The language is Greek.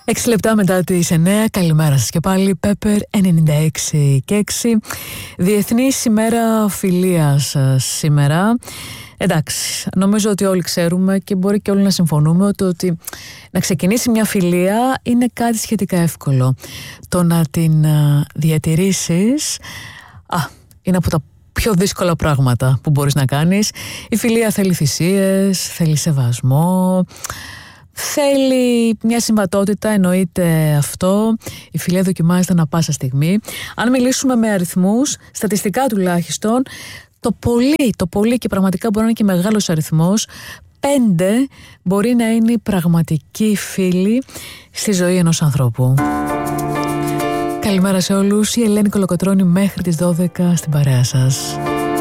6 λεπτά μετά τις 9, καλημέρα σας και πάλι. Pepper 96 και 6. Διεθνής ημέρα φιλίας σήμερα. Εντάξει, νομίζω ότι όλοι ξέρουμε και μπορεί και όλοι να συμφωνούμε ότι να ξεκινήσει μια φιλία είναι κάτι σχετικά εύκολο. Το να την διατηρήσεις είναι από τα πιο δύσκολα πράγματα που μπορείς να κάνεις. Η φιλία θέλει θυσίες, θέλει σεβασμό, θέλει μια συμβατότητα, εννοείται αυτό. Η φιλία δοκιμάζεται ανά πάσα στιγμή. Αν μιλήσουμε με αριθμούς, στατιστικά τουλάχιστον, το πολύ και πραγματικά μπορεί να είναι και μεγάλος αριθμός, 5 μπορεί να είναι οι πραγματικοί φίλοι στη ζωή ενός ανθρώπου. Καλημέρα σε όλους, η Ελένη Κολοκοτρώνη μέχρι τις 12 στην παρέα σας.